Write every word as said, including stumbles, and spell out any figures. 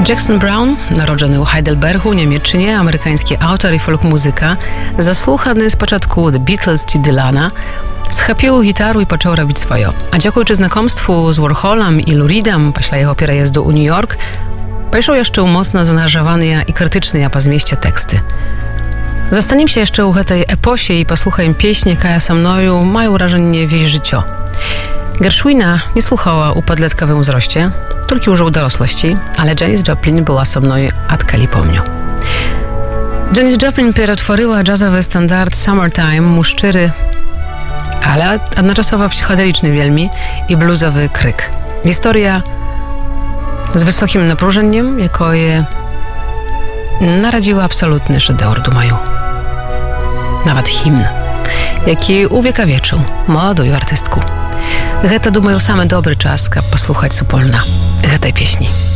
Jackson Browne, narodzony u Heidelbergu, Niemiecczynie, amerykański autor i folk muzyka, zasłuchany z początku The Beatles czy Dylana, schapił gitaru i począł robić swoje. A dziękując znakomstwu z Warholem i Lou Reedem, pośle jego переезду u New York, poszł jeszcze mocno zaangażowany i krytyczny po zmieście teksty. Zastaniem się jeszcze u tej eposie i posłuchaj pieśni, kaja sa mnoju mają wrażenie wieś życio. Gershwina nie słuchała u podletkowym wzroście, tylko już u dorosłości, ale Janis Joplin była ze mną odkąd pomniu. Janis Joplin przetworzyła jazzowy standard Summertime mu szczery, ale jednocześnie psychodeliczny wielmi i bluesowy kryk. Historia z wysokim napróżeniem, jako je naradziła absolutny szedełr, думаю. Nawet himn, jaki uwiekawieczył młodą artystku. Гэта, думаю, самый добрый час, каб паслухаць супольна гэтай песні.